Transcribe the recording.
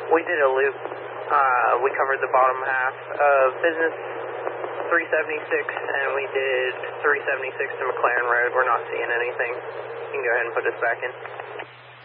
We did a loop. We covered the bottom half of Business 376, and we did 376 to McLaren Road. We're not seeing anything. You can go ahead and put us back in.